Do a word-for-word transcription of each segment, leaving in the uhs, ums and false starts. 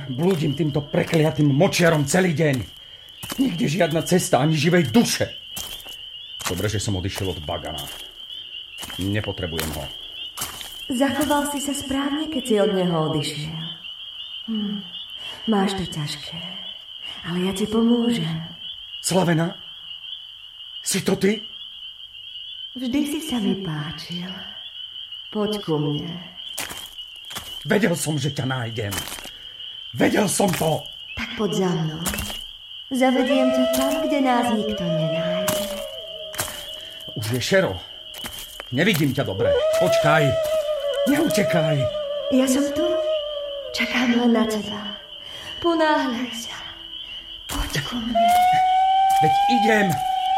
Blúdim týmto prekliatým močiarom celý deň. Nikde žiadna cesta, ani živej duše. Dobre, že som odišiel od Bagana. Nepotrebujem ho. Zachoval si sa správne, keď si od neho odišiel. Hm. Máš to ťažké, ale ja ti pomôžem. Slavena? Si to ty? Vždy si sa mi páčil. Poď ku mne. Vedel som, že ťa nájdem. Vedel som to. Tak poď za mnou. Zavediem ťa tam, kde nás nikto nenájde. Už je šero. Nevidím ťa dobre. Počkaj. Neutekaj. Ja som tu. Čakám len na teba. Ponáhľaj sa. Poď ku mne. Veď idem.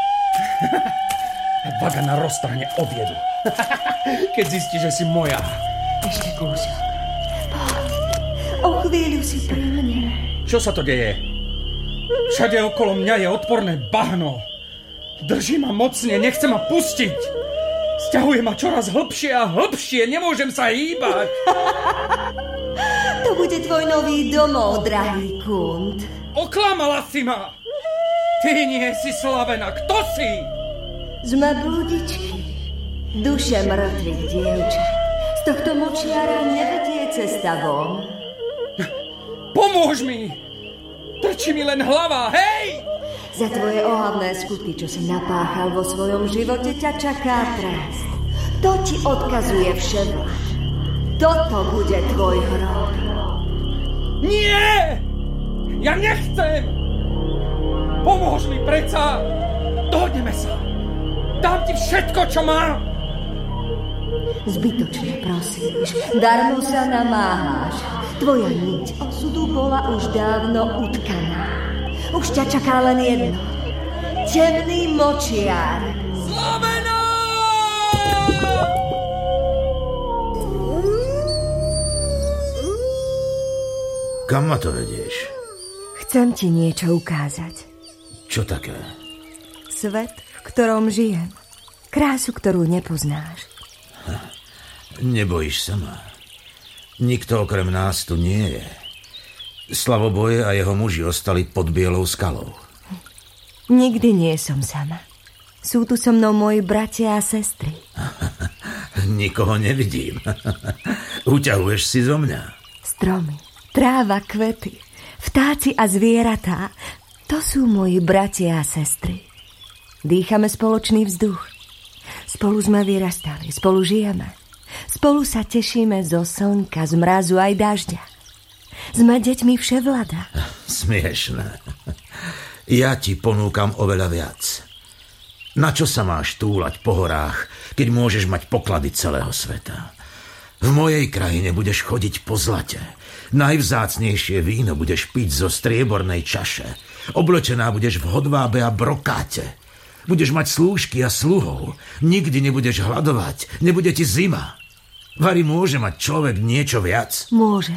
Bagana roztrhne od jedu. Keď zistí, že si moja. Ešte kúsok. Poď. O chvíľu si pri mne. Čo sa to deje? Všade okolo mňa je odporné bahno. Drží ma mocne, nechce ma pustiť. Sťahuje ma čoraz hlbšie a hlbšie. Nemôžem sa hýbať. To bude tvoj nový domov, drahý Kunt. Oklamala si ma. Ty nie si Slavena. Kto si? Sme blúdičky. Duše mŕtvych dievčat. Z tohto močiara nevedie cesta von. Pomôž mi. Trčí mi len hlava. Hej! Za tvoje ohavné skutky, čo si napáchal vo svojom živote, ťa čaká trest. To ti odkazuje vševlád. Toto bude tvoj hrob. Nie! Ja nechcem! Pomôž mi predsa! Dohodneme sa! Dám ti všetko, čo mám! Zbytočne prosíš, darmo sa namáháš. Tvoja niť osudu bola už dávno utkaná. Už ťa čaká len jedno. Temný močiar. Slavena! Kam ma to vedieš? Chcem ti niečo ukázať. Čo také? Svet, v ktorom žijem. Krásu, ktorú nepoznáš. Nebojíš sa ma? Nikto okrem nás tu nie je. Slavoboj a jeho muži ostali pod bielou skalou. Nikdy nie som sama. Sú tu so mnou moji bratia a sestry. Nikoho nevidím. Uťahuješ si zo mňa. Stromy, tráva, kvety, vtáci a zvieratá. To sú moji bratia a sestry. Dýchame spoločný vzduch. Spolu sme vyrastali, spolu žijeme. Spolu sa tešíme zo slnka, z mrazu aj dažďa. Sme deťmi vševlada. Smiešné. Ja ti ponúkam oveľa viac. Na čo sa máš túlať po horách, keď môžeš mať poklady celého sveta? V mojej krajine budeš chodiť po zlate. Najvzácnejšie víno budeš piť zo striebornej čaše. Oblečená budeš v hodvábe a brokáte. Budeš mať slúžky a sluhov. Nikdy nebudeš hladovať. Nebude ti zima. Vari, môže mať človek niečo viac? Môže.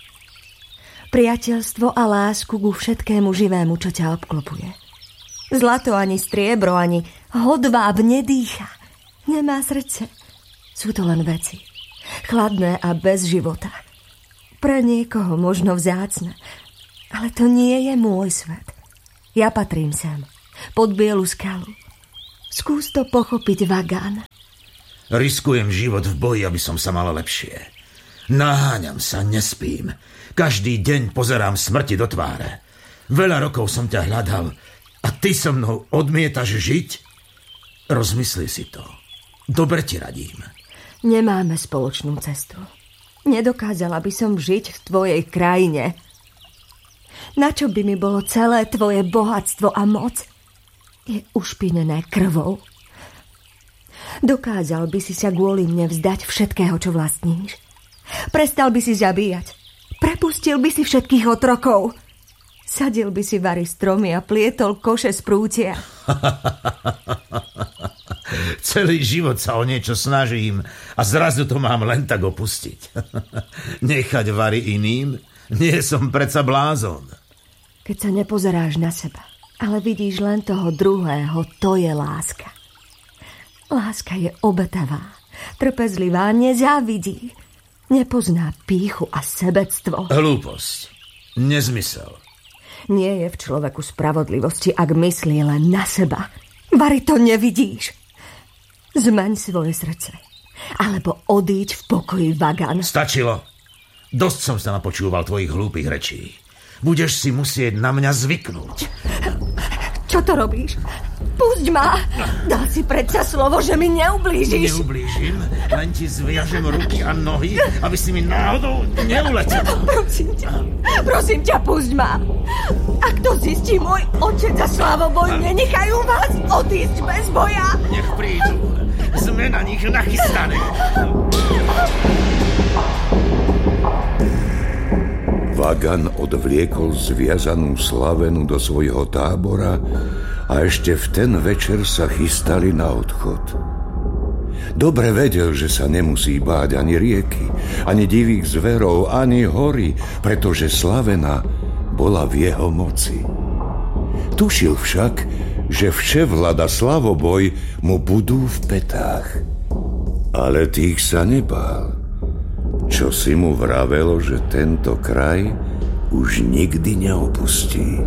Priateľstvo a lásku ku všetkému živému, čo ťa obklopuje. Zlato ani striebro, ani hodváb nedýcha. Nemá srdce. Sú to len veci. Chladné a bez života. Pre niekoho možno vzácne. Ale to nie je môj svet. Ja patrím sem. Pod bielu skalu. Skús to pochopiť, Vagan. Riskujem život v boji, aby som sa mal lepšie. Naháňam sa, nespím. Každý deň pozerám smrti do tváre. Veľa rokov som ťa hľadal a ty so mnou odmietaš žiť? Rozmysli si to. Dobre ti radím. Nemáme spoločnú cestu. Nedokázala by som žiť v tvojej krajine. Na čo by mi bolo celé tvoje bohatstvo a moc? Je ušpinené krvou. Dokázal by si sa kvôli mne vzdať všetkého, čo vlastníš. Prestal by si zabíjať. Prepustil by si všetkých otrokov. Sadil by si vari stromy a plietol koše z prútia. Celý život sa o niečo snažím a zrazu to mám len tak opustiť. Nechať vari iným? Nie som predsa blázon. Keď sa nepozeráš na seba, ale vidíš len toho druhého, to je láska. Láska je obetavá, trpezlivá, nezávidí. Nepozná pýchu a sebectvo. Hlúposť. Nezmysel. Nie je v človeku spravodlivosti, ak myslí len na seba. Vari to nevidíš. Zmeň svoje srdce. Alebo odíď v pokoji, Vagan. Stačilo. Dosť som sa napočúval tvojich hlúpych rečí. Budeš si musieť na mňa zvyknúť. Čo to robíš? Pusť ma! Dal si predsa slovo, že mi neublížiš. Neublížim, len ti zviažem ruky a nohy, aby si mi náhodou neuletel. Prosím ťa, prosím ťa, pusť ma. Ak to zistí môj otec a Slavoboj, nenechajú vás odísť bez boja. Nech prídu. Sme na nich nachystaní. Vagan odvliekol zviazanú Slavenu do svojho tábora a ešte v ten večer sa chystali na odchod. Dobre vedel, že sa nemusí báť ani rieky, ani divých zverov, ani hory, pretože Slavena bola v jeho moci. Tušil však, že vševlada Slavoboj mu budú v petách. Ale tých sa nebál. Čo si mu vravelo, že tento kraj už nikdy neopustí.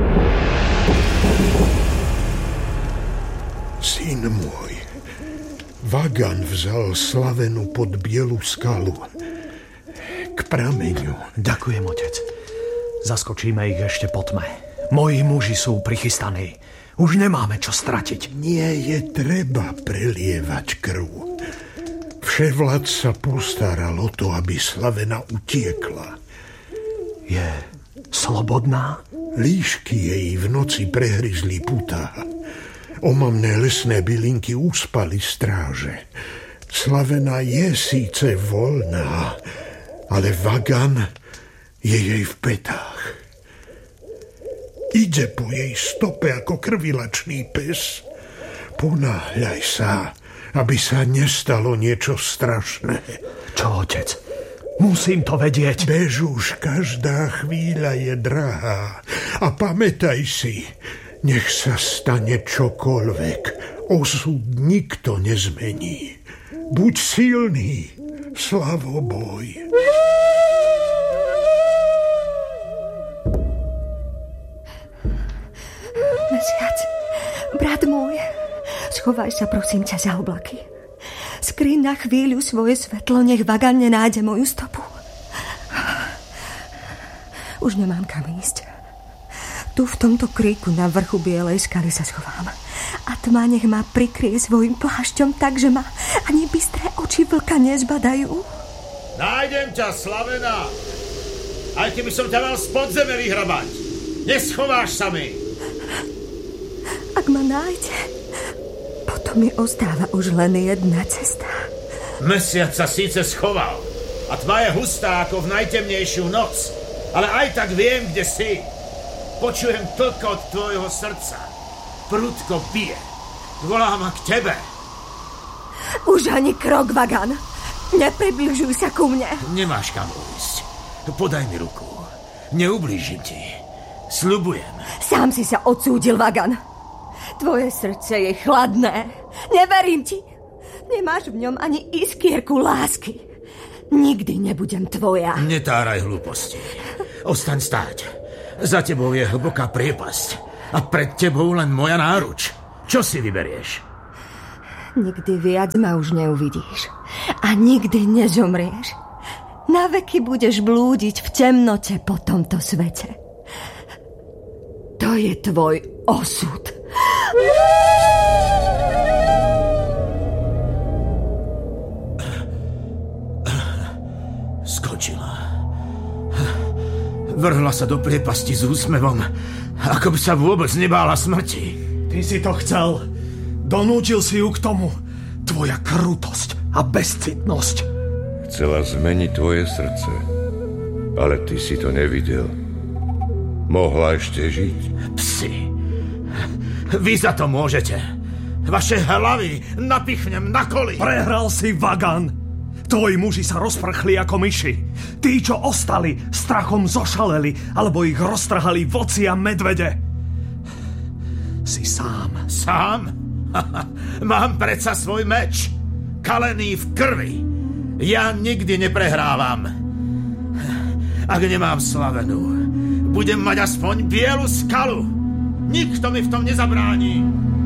Syn môj, Vagan vzal Slavenu pod bielu skalu k prameňu. Ďakujem, otec. Zaskočíme ich ešte po tme. Moji muži sú prichystaní. Už nemáme čo stratiť. Nie je treba prelievať krv. Vševlad sa postaral o to, aby Slavena utiekla. Je slobodná? Líšky jej v noci prehryzli putá. Omamné lesné bylinky uspali stráže. Slavena je síce voľná, ale Vagan je jej v petách. Ide po jej stope ako krvilačný pes. Ponáhľaj sa, aby sa nestalo niečo strašné. Čo, otec? Musím to vedieť. Bež už, každá chvíľa je drahá. A pamätaj si, nech sa stane čokoľvek, osud nikto nezmení. Buď silný, Slavoboj. Mesiac, brat môj, schovaj sa, prosím ťa, za oblaky. Skryň na chvíľu svoje svetlo, nech Vagan nenájde moju stopu. Už nemám kam ísť. Tu v tomto kríku na vrchu bielej skaly sa schovám. A tma nech ma prikrie svojim plášťom tak, že ma ani bystré oči vlka nezbadajú. Nájdem ťa, Slavena! Aj keby som ťa mal z podzeme vyhrabať. Neschováš sa mi! Ak ma nájde, potom mi ostáva už len jedna cesta. Mesiac sa síce schoval a tma je hustá ako v najtemnejšiu noc, ale aj tak viem, kde si. Počujem tlkot tvojho srdca. Prudko bije. Volá ma k tebe. Už ani krok, Vagan. Nepribližuj sa ku mne. Nemáš kam ujsť. Podaj mi ruku. Neublížim ti. Sľubujem. Sám si sa odsúdil, Vagan. Tvoje srdce je chladné. Neverím ti. Nemáš v ňom ani iskierku lásky. Nikdy nebudem tvoja. Netáraj hlúposti. Ostaň stáť. Za tebou je hlboká priepasť. A pred tebou len moja náruč. Čo si vyberieš? Nikdy viac ma už neuvidíš. A nikdy nezomrieš. Naveky budeš blúdiť v temnote po tomto svete. To je tvoj osud. Skočila. Vrhla sa do priepasti s úsmevom, ako by sa vôbec nebála smrti. Ty si to chcel. Donútil si ju k tomu. Tvoja krutosť a bezcitnosť. Chcela zmeniť tvoje srdce, ale ty si to nevidel. Mohla ešte žiť? Psi. Vy za to môžete. Vaše hlavy napichnem na koli. Prehral si, Vagan. Tvoji muži sa rozprchli ako myši. Tí, čo ostali, strachom zošaleli, alebo ich roztrhali vlci a medvede. Si sám. Sám? Mám predsa svoj meč. Kalený v krvi. Ja nikdy neprehrávam. Ak nemám Slavenu, budem mať aspoň bielu skalu. Nikto mi v tom nezabráni.